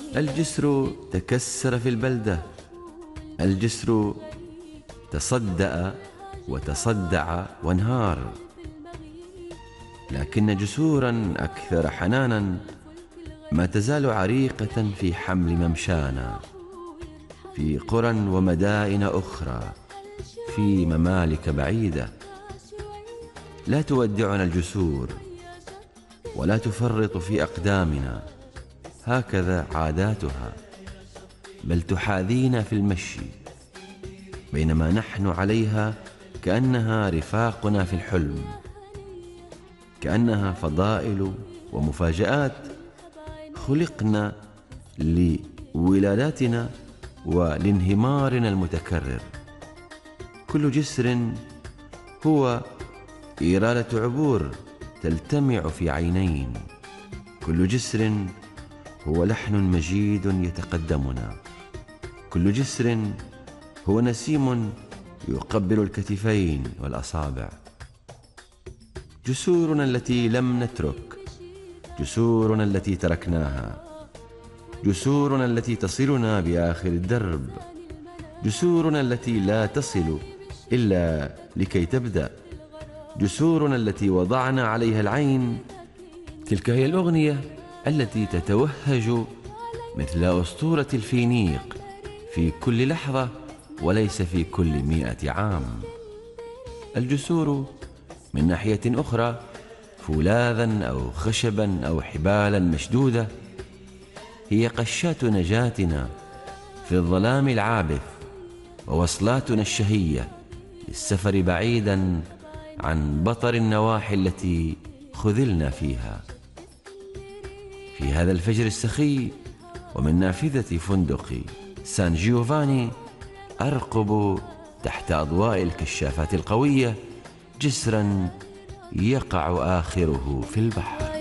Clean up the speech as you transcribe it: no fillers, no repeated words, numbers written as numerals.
الجسر تكسر في البلدة، الجسر تصدأ وتصدع وانهار، لكن جسورا أكثر حنانا ما تزال عريقة في حمل ممشانا، في قرى ومدائن أخرى، في ممالك بعيدة. لا تودعنا الجسور ولا تفرط في أقدامنا، هكذا عاداتها، بل تحاذينا في المشي، بينما نحن عليها كأنها رفاقنا في الحلم، كأنها فضائل ومفاجآت خلقنا لولاداتنا ولانهمارنا المتكرر. كل جسر هو إرادة عبور تلتمع في عينين، كل جسر هو لحن مجيد يتقدمنا، كل جسر هو نسيم يقبل الكتفين والأصابع. جسورنا التي لم نترك، جسورنا التي تركناها، جسورنا التي تصلنا بآخر الدرب، جسورنا التي لا تصل إلا لكي تبدأ، جسورنا التي وضعنا عليها العين. تلك هي الأغنية التي تتوهج مثل أسطورة الفينيق في كل لحظة وليس في كل 100 عام. الجسور من ناحية أخرى فولاذا أو خشبا أو حبالا مشدودة هي قشات نجاتنا في الظلام العابث، ووصلاتنا الشهية للسفر بعيدا عن بطر النواحي التي خذلنا فيها. في هذا الفجر السخي ومن نافذة فندق سان جيوفاني أرقب تحت أضواء الكشافات القوية جسرا يقع آخره في البحر.